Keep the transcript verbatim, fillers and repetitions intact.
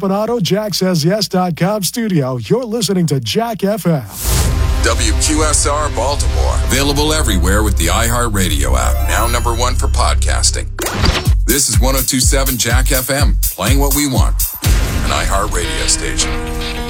Campanato, Jack Says Yes dot com studio. You're listening to Jack F M. W Q S R Baltimore. Available everywhere with the iHeartRadio app. Now number one for podcasting. This is one oh two point seven Jack F M. Playing what we want. An iHeartRadio station.